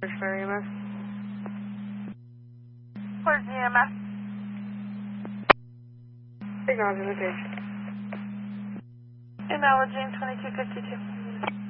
Flare EMS. Where's the EMS? Acknowledging the page. Acknowledging 2252.